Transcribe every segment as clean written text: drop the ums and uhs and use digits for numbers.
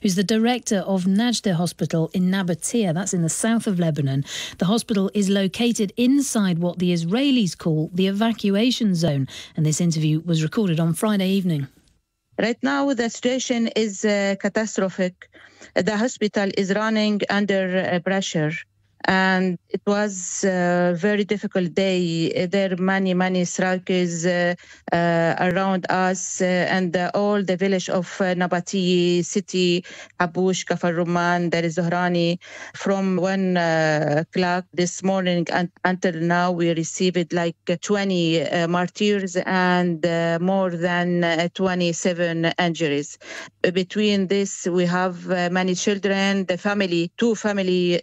who's the director of Najda Hospital in Nabatea. That's in the south of Lebanon. The hospital is located inside what the Israelis call the evacuation zone. And this interview was recorded on Friday evening. Right now, the situation is catastrophic. The hospital is running under pressure. And it was a very difficult day. There are many strikers around us and all the village of Nabatea city, Habush, Kafar Ruman, there is Zohrani. From 1 o'clock this morning until now, we received like 20 martyrs and more than 27 injuries. Between this, we have many children, the family, two family,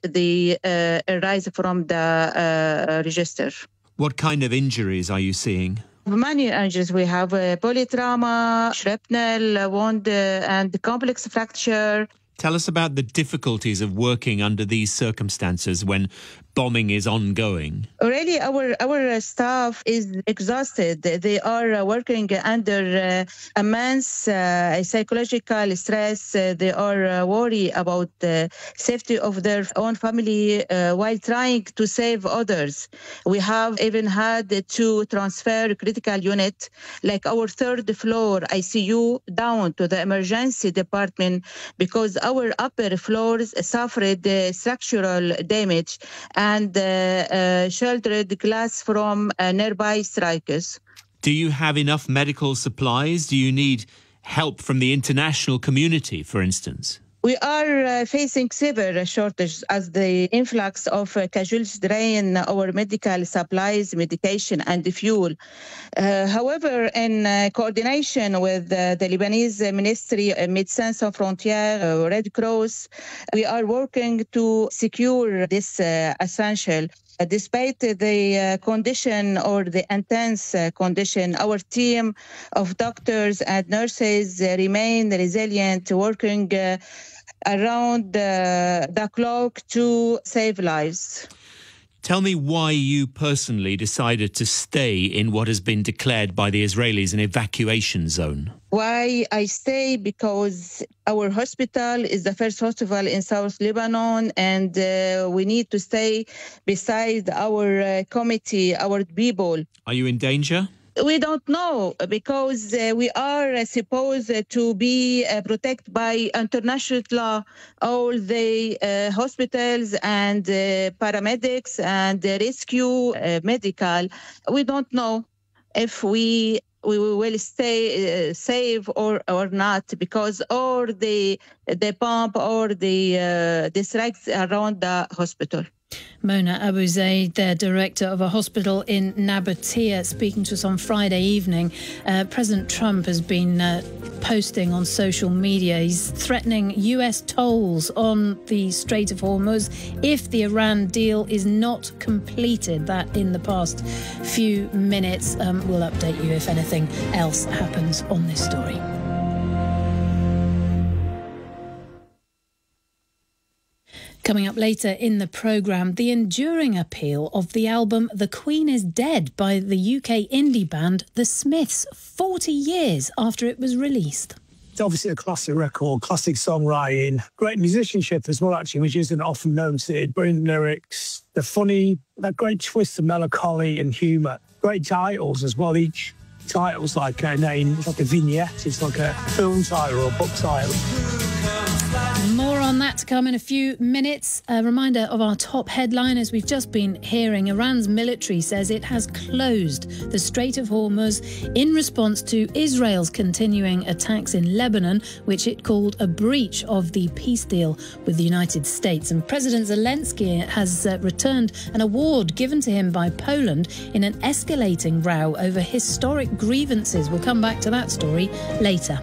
arise from the register. What kind of injuries are you seeing? Many injuries. We have polytrauma, shrapnel, wound, and complex fracture. Tell us about the difficulties of working under these circumstances when bombing is ongoing. Really, our staff is exhausted. They are working under immense psychological stress. They are worried about the safety of their own family while trying to save others. We have even had to transfer critical unit, like our third floor ICU, down to the emergency department because our upper floors suffered structural damage and sheltered glass from nearby strikers. Do you have enough medical supplies? Do you need help from the international community, for instance? We are facing severe shortage as the influx of casualties drain our medical supplies, medication, and fuel. However, in coordination with the Lebanese Ministry of Médecins Sans Frontières, Red Cross, we are working to secure this essential. Despite the condition or the intense condition, our team of doctors and nurses remain resilient, working around the clock to save lives. Tell me why you personally decided to stay in what has been declared by the Israelis an evacuation zone. Why I stay? Because our hospital is the first hospital in South Lebanon, and we need to stay beside our committee, our people. Are you in danger? We don't know because we are supposed to be protected by international law, all the hospitals and paramedics and rescue medical. We don't know if we will stay safe or not because all the bomb or the strikes around the hospital. Mona Abu Zaid, the director of a hospital in Nabatea, speaking to us on Friday evening. President Trump has been posting on social media. He's threatening US tolls on the Strait of Hormuz if the Iran deal is not completed. That in the past few minutes. We'll update you if anything else happens on this story. Coming up later in the programme, the enduring appeal of the album The Queen is Dead by the UK indie band The Smiths, 40 years after it was released. It's obviously a classic record, classic songwriting, great musicianship as well, actually, which isn't often noted. Brilliant lyrics, the funny, that great twist of melancholy and humour. Great titles as well. Each title's like a name, it's like a vignette, it's like a film title or a book title. More on that to come in a few minutes. A reminder of our top headline, as we've just been hearing. Iran's military says it has closed the Strait of Hormuz in response to Israel's continuing attacks in Lebanon, which it called a breach of the peace deal with the United States. And President Zelensky has returned an award given to him by Poland in an escalating row over historic grievances. We'll come back to that story later.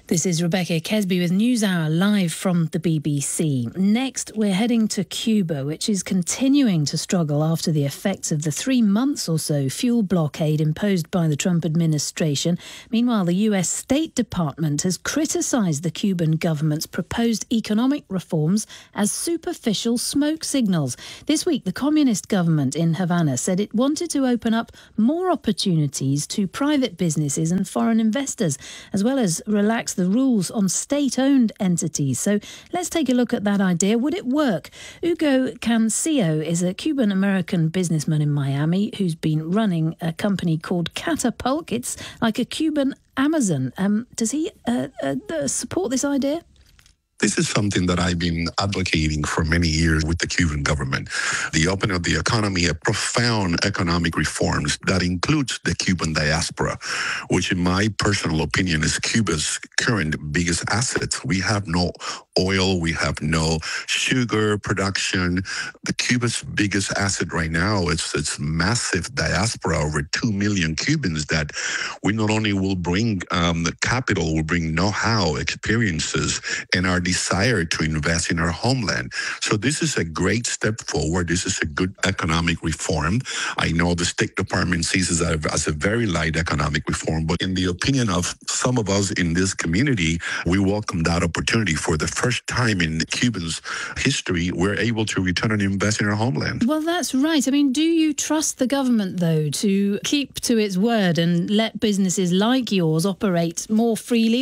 This is Rebecca Kesby with NewsHour live from the BBC. Next, we're heading to Cuba, which is continuing to struggle after the effects of the 3 months or so fuel blockade imposed by the Trump administration. Meanwhile, the US State Department has criticised the Cuban government's proposed economic reforms as superficial smoke signals. This week, the communist government in Havana said it wanted to open up more opportunities to private businesses and foreign investors, as well as relax the rules on state-owned entities. So let's take a look at that idea. Would it work? Hugo Cancillo is a Cuban-American businessman in Miami who's been running a company called Catapult. It's like a Cuban Amazon. Does he support this idea? This is something that I've been advocating for many years with the Cuban government. The opening of the economy, a profound economic reforms that includes the Cuban diaspora, which in my personal opinion is Cuba's current biggest asset. We have no oil, we have no sugar production. The Cuba's biggest asset right now is its massive diaspora, over 2 million Cubans that we not only will bring the capital, will bring know-how, experiences, and our desire to invest in our homeland. So this is a great step forward. This is a good economic reform. I know the State Department sees it as a very light economic reform, but in the opinion of some of us in this community, we welcome that opportunity. For the first time in Cuba's history, we're able to return and invest in our homeland. Well, that's right. I mean, do you trust the government, though, to keep to its word and let businesses like yours operate more freely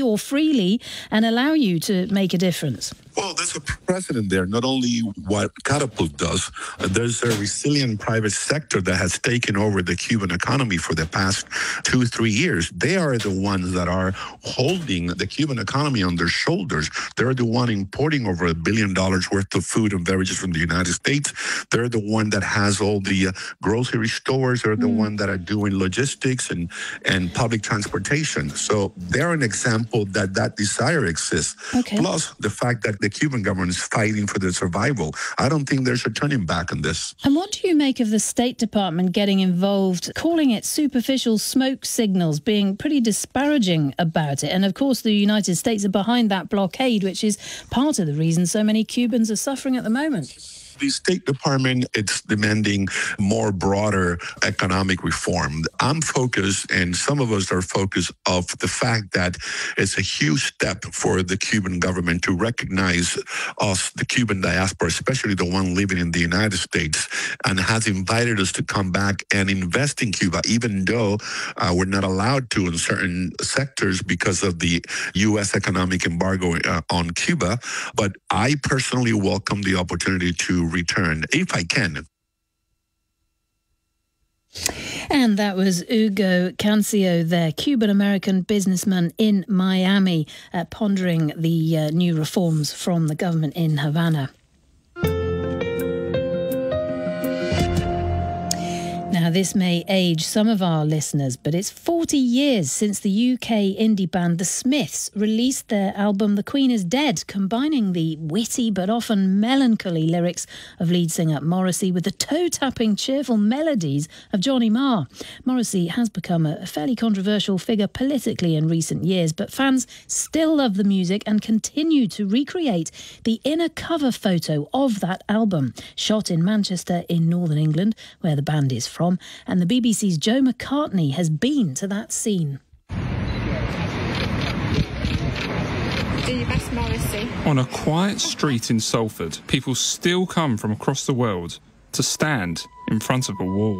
and allow you to make a difference? Well, there's a precedent there. Not only what Catapult does, there's a resilient private sector that has taken over the Cuban economy for the past 2-3 years. They are the ones that are holding the Cuban economy on their shoulders. They're the one importing over $1 billion worth of food and beverages from the United States. They're the one that has all the grocery stores. They're the one that are doing logistics and public transportation. So they're an example that desire exists. Okay. Plus the fact that the Cuban government is fighting for their survival. I don't think there's a turning back on this. And what do you make of the State Department getting involved, calling it superficial smoke signals, being pretty disparaging about it? And of course, the United States are behind that blockade, which is part of the reason so many Cubans are suffering at the moment. The State Department, it's demanding more broader economic reform. I'm focused, and some of us are focused, of the fact that it's a huge step for the Cuban government to recognize us, the Cuban diaspora, especially the one living in the United States, and has invited us to come back and invest in Cuba, even though we're not allowed to in certain sectors because of the U.S. economic embargo on Cuba. But I personally welcome the opportunity to return, if I can. And that was Hugo Cancillo there, Cuban-American businessman in Miami, pondering the new reforms from the government in Havana. Now, this may age some of our listeners, but it's 40 years since the UK indie band The Smiths released their album The Queen is Dead, combining the witty but often melancholy lyrics of lead singer Morrissey with the toe-tapping cheerful melodies of Johnny Marr. Morrissey has become a fairly controversial figure politically in recent years, but fans still love the music and continue to recreate the inner cover photo of that album, shot in Manchester in Northern England, where the band is from. And the BBC's Joe McCartney has been to that scene. Do your best, Morrissey. On a quiet street in Salford, people still come from across the world to stand in front of a wall.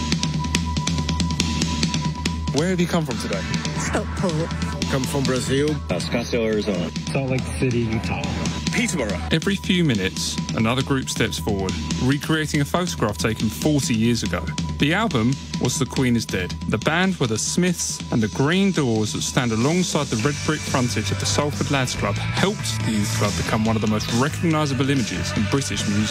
Where have you come from today? Stockport. Come from Brazil. Scottsdale, Arizona. Salt Lake City, Utah. Peterborough. Every few minutes, another group steps forward, recreating a photograph taken 40 years ago. The album was The Queen is Dead. The band were The Smiths, and the green doors that stand alongside the red brick frontage of the Salford Lads Club helped the youth club become one of the most recognisable images in British music.